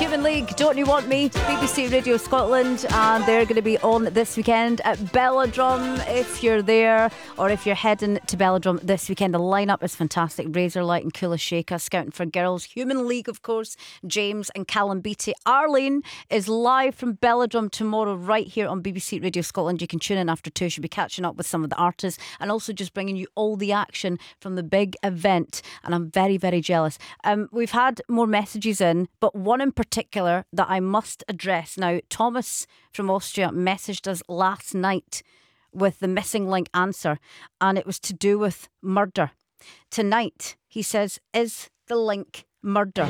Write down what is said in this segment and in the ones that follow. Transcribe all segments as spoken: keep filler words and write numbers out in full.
Human League, Don't You Want Me? B B C Radio Scotland, and they're going to be on this weekend at Belladrum. If you're there, or if you're heading to Belladrum this weekend, the lineup is fantastic. Razorlight and Kula Shaker, Scouting for Girls, Human League, of course, James and Callum Beattie. Arlene is live from Belladrum tomorrow, right here on B B C Radio Scotland. You can tune in after two. She'll be catching up with some of the artists and also just bringing you all the action from the big event. And I'm very, very jealous. Um, we've had more messages in, but one in particular that I must address. Now, Thomas from Austria messaged us last night with the missing link answer, and it was to do with murder. Tonight, he says, is the link murder?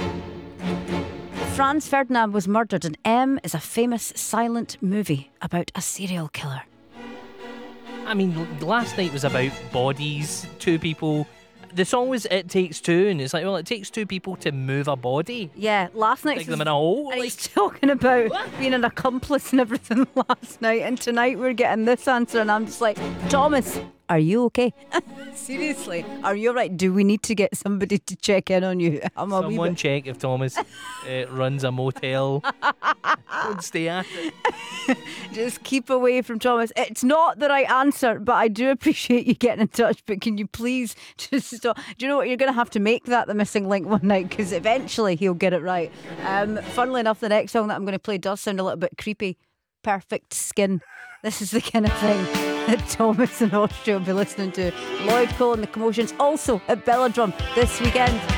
Franz Ferdinand was murdered, and M is a famous silent movie about a serial killer. I mean, last night was about bodies, two people. The song was It Takes Two, and it's like, well, it takes two people to move a body. Yeah, last night. Stick them in a hole. And he's talking about what? being an accomplice and everything last night, and tonight we're getting this answer, and I'm just like, Thomas, are you okay? Seriously, are you alright? Do we need to get somebody to check in on you? I'm a wee Someone bit... check if Thomas uh, runs a motel. Don't stay at it. Just keep away from Thomas. It's not the right answer, but I do appreciate you getting in touch. But can you please just stop? Do you know what? You're going to have to make that the missing link one night, because eventually he'll get it right. Um, funnily enough, the next song that I'm going to play does sound a little bit creepy. Perfect Skin. This is the kind of thing that Thomas in Austria will be listening to. Lloyd Cole and the Commotions also at Belladrum this weekend.